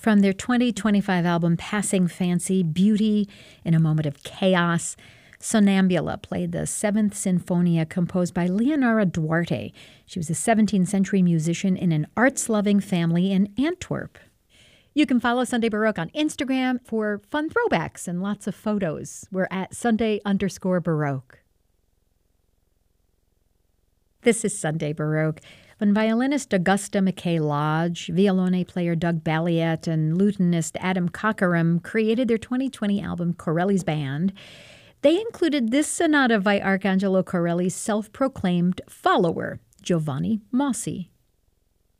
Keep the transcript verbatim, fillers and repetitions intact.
From their twenty twenty-five album Passing Fancy, Beauty in a Moment of Chaos, Sonambula played the Seventh Sinfonia composed by Leonora Duarte. She was a seventeenth century musician in an arts-loving family in Antwerp. You can follow Sunday Baroque on Instagram for fun throwbacks and lots of photos. We're at Sunday underscore Baroque. This is Sunday Baroque. When violinist Augusta McKay Lodge, violone player Doug Balliet, and lutenist Adam Cockerham created their twenty twenty album Corelli's Band, they included this sonata by Arcangelo Corelli's self-proclaimed follower, Giovanni Mossi.